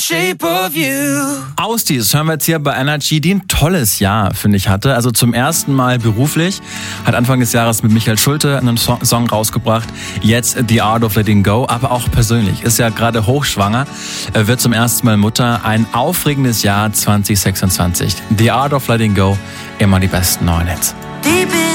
Shape of You. Ausdies hören wir jetzt hier bei Energy, die ein tolles Jahr, finde ich, hatte. Also zum ersten Mal beruflich. Hat Anfang des Jahres mit Michael Schulte einen Song rausgebracht. Jetzt The Art of Letting Go. Aber auch persönlich. Ist ja gerade hochschwanger. Wird zum ersten Mal Mutter. Ein aufregendes Jahr 2026. The Art of Letting Go. Immer die besten neuen Hits.